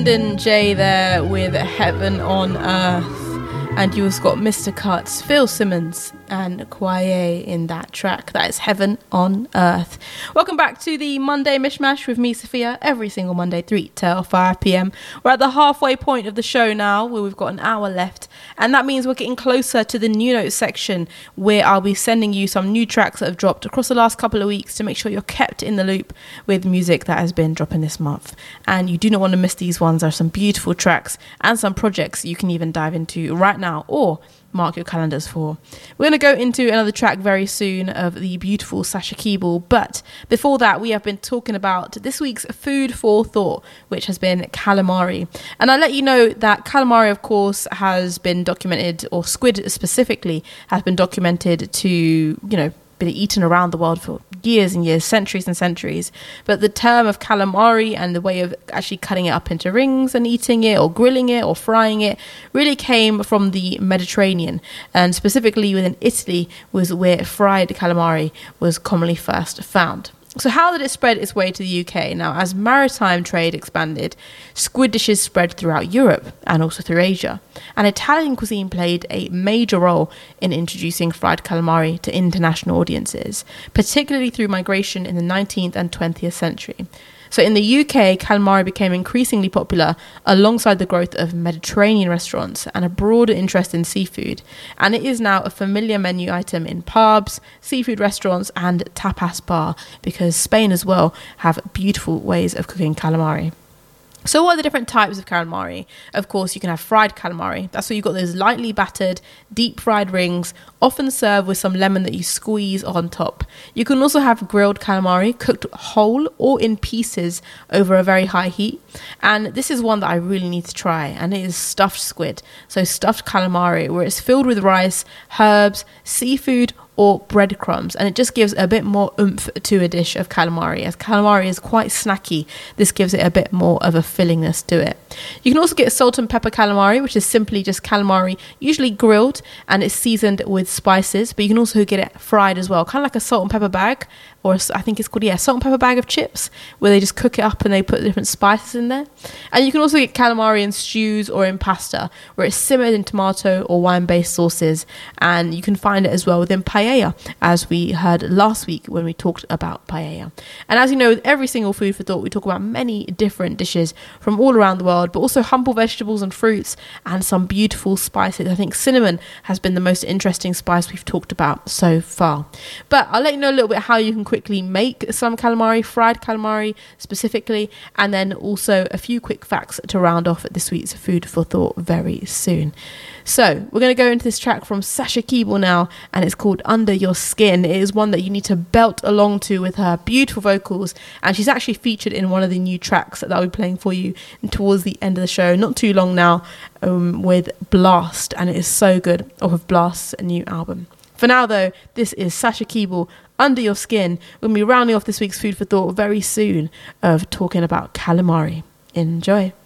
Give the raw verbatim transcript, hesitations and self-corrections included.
London J there with Heaven on Earth, and you also got Mister Cuts, Phil Simmons and Kwaye in that track. That is Heaven on Earth. Welcome back to the Monday Mishmash with me, Sophia, every single Monday, three till five p.m. We're at the halfway point of the show now, where we've got an hour left, and that means we're getting closer to the new notes section, where I'll be sending you some new tracks that have dropped across the last couple of weeks to make sure you're kept in the loop with music that has been dropping this month. And you do not want to miss these ones. There are some beautiful tracks and some projects you can even dive into right now or mark your calendars for. We're going to go into another track very soon of the beautiful Sasha Keeble, but before that we have been talking about this week's food for thought, which has been calamari. And I let you know that calamari, of course, has been documented, or squid specifically has been documented to, you know, been eaten around the world for years and years, centuries and centuries. But the term of calamari and the way of actually cutting it up into rings and eating it, or grilling it, or frying it, really came from the Mediterranean, and specifically within Italy was where fried calamari was commonly first found. So how did it spread its way to the U K? Now, as maritime trade expanded, squid dishes spread throughout Europe and also through Asia. And Italian cuisine played a major role in introducing fried calamari to international audiences, particularly through migration in the nineteenth and twentieth century. So in the U K, calamari became increasingly popular alongside the growth of Mediterranean restaurants and a broader interest in seafood. And it is now a familiar menu item in pubs, seafood restaurants and tapas bar, because Spain as well have beautiful ways of cooking calamari. So what are the different types of calamari? Of course, you can have fried calamari. That's where you've got those lightly battered, deep fried rings, often served with some lemon that you squeeze on top. You can also have grilled calamari, cooked whole or in pieces over a very high heat. And this is one that I really need to try, and it is stuffed squid. So stuffed calamari, where it's filled with rice, herbs, seafood, or breadcrumbs, and it just gives a bit more oomph to a dish of calamari. As calamari is quite snacky, this gives it a bit more of a fillingness to it. You can also get salt and pepper calamari, which is simply just calamari, usually grilled, and it's seasoned with spices, but you can also get it fried as well, kind of like a salt and pepper bag, or I think it's called, yeah, salt and pepper bag of chips, where they just cook it up and they put different spices in there. And you can also get calamari in stews or in pasta, where it's simmered in tomato or wine-based sauces, and you can find it as well within paella, as we heard last week when we talked about paella. And as you know, with every single food for thought, we talk about many different dishes from all around the world, but also humble vegetables and fruits and some beautiful spices. I think cinnamon has been the most interesting spice we've talked about so far. But I'll let you know a little bit how you can quickly make some calamari, fried calamari specifically, and then also a few quick facts to round off this week's food for thought very soon. So we're going to go into this track from Sasha Keeble now, and it's called Under Your Skin. It is one that you need to belt along to with her beautiful vocals, and she's actually featured in one of the new tracks that I'll be playing for you towards the end of the show, not too long now, um, with Blast, and it is so good, off of Blast's new album. For now though, this is Sasha Keeble, Under Your Skin. We'll be rounding off this week's food for thought very soon of talking about calamari. Enjoy.